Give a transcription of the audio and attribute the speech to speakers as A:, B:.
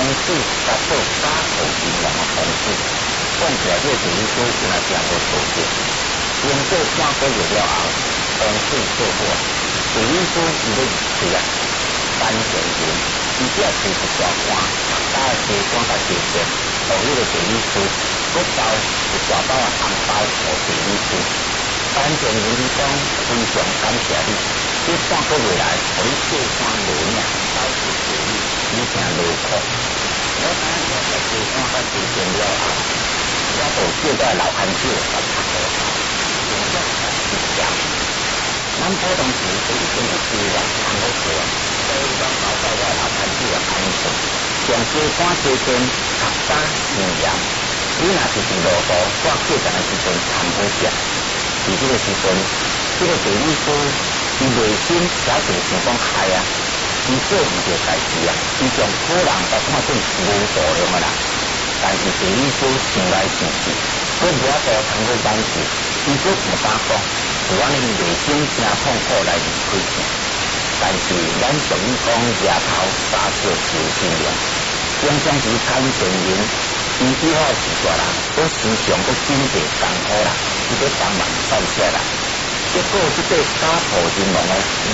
A: 事甲做家头金融的同事，讲起来这个医师真系真无错的。经过半个月了后，同事做过，医师伊咧开啊，单纯人，伊只是一大官，大机关甲接见，互迄个医师，佫包一大包啊红包互医师。单纯人讲非常感谢你，这半个月来，互你过山路命，到处助你，你真劳苦。我知影你在过山甲接见了后，我就叫个老汉子来拍好头，用作一条。咱普通时都已经有资源通好做，所以讲交代我老汉子的安全，从机关接见、学生、营养，你若是伫路途挂客站的时阵通好食。伫这个时阵，这个地理师伊内心也是想讲害啊，伊做唔到代志啊，伊将好人甲看做无度量的人。但是地理师想来想去，佫无法度通过办事，伊佫唔敢讲，就安尼内心真痛苦来离开去。但是咱俗语讲夜头三小求心凉，常常是看电影。伊以后是大人，我时常要准备艰苦啦，伊要帮忙带些啦。结果这个家破人亡的